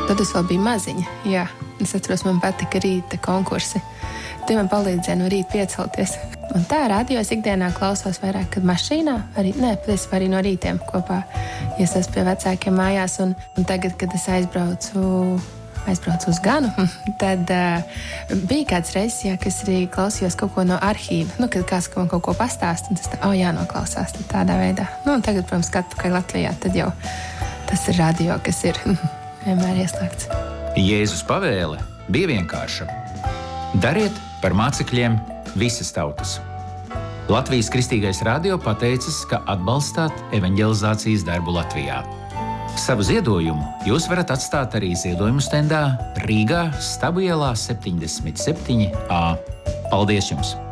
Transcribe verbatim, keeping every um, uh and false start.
Tad es vēl biju maziņa, jā. Es atceros, man patika rīta konkursi. Tie man palīdzēja no rīta piecelties. Un tā radio es ikdienā klausos vairāk, kad mašīnā, arī, ne, patiesībā arī no rītiem kopā, ja es esmu pie vecākiem mājās. Un, un tagad, kad es aizbraucu, aizbraucu uz Ganu, tad uh, bija kāds reizes, jā, ka es arī klausījos kaut ko no arhīva. Nu, kad kāds man kaut ko pastāst, un tas tā, o, jānoklausās tad tādā veidā. Nu, un tagad, protams, kad atpakaļ Latvijā, tad jau tas ir radio, kas ir vienmēr ieslēgts. Jēzus pavēle bija vienkārša. Dariet par mācekļiem visas tautas. Latvijas Kristīgais radio pateicis, ka atbalstāt evanģelizācijas darbu Latvijā. Savu ziedojumu jūs varat atstāt arī ziedojumu stendā Rīgā, Stabu ielā septiņdesmit septiņi A. Paldies jums!